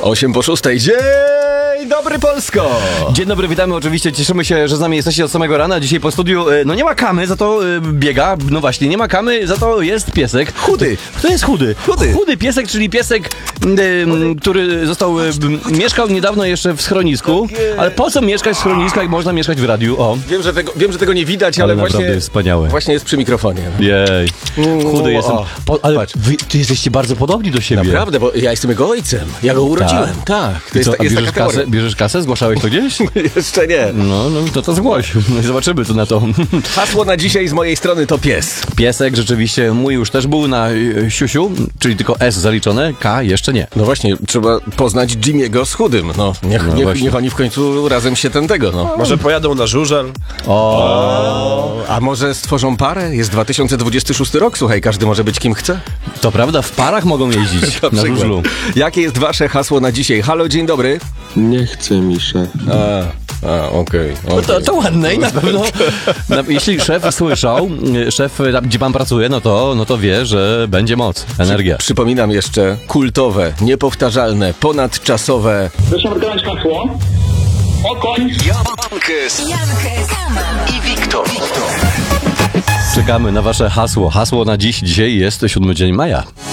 8:06. Dzień dobry, Polsko! Dzień dobry, witamy oczywiście, cieszymy się, że z nami jesteście od samego rana. Dzisiaj po studiu, no nie ma Kamy, za to biega, no właśnie, nie ma Kamy, za to jest piesek. Chudy. Kto jest chudy? Chudy piesek, czyli piesek, który został, mieszkał niedawno jeszcze w schronisku, ale po co mieszkać w schronisku, jak można mieszkać w radiu? O. Wiem, że tego nie widać, ale naprawdę właśnie, jest wspaniałe. właśnie jest przy mikrofonie. Jej, chudy jestem. Ale Patrz. ty jesteście bardzo podobni do siebie. Naprawdę, bo ja jestem jego ojcem. Ja go urodziłem. Tak. To jest, Co, a jest bierzesz, taka teoria. bierzesz kasę? Zgłaszałeś to gdzieś? Jeszcze nie. No to zgłoś. Zobaczymy to na to. Hasło na dzisiaj z mojej strony to pies. Piesek rzeczywiście mój już też był na siusiu, czyli tylko S zaliczone, K jeszcze nie. No właśnie, trzeba poznać Jimmy'ego z chudym. No, niech oni w końcu razem się tego, no. Może pojadą na żużel? A może stworzą parę? Jest 2026 rok, słuchaj, każdy może być kim chce. To prawda, w parach mogą jeździć na przykład. żużlu. Jakie jest wasze hasło na dzisiaj? Halo, dzień dobry. Nie chce mi szef. Okej. No to ładne i na pewno, jeśli szef słyszał, szef, gdzie pan pracuje, no to wie, że będzie moc, energia. Przypominam jeszcze kultowe, niepowtarzalne, ponadczasowe. Proszę wykonać hasło. Okoń. Jankes i Wiktor. Czekamy na wasze hasło. Hasło na dzisiaj jest 7 dzień maja.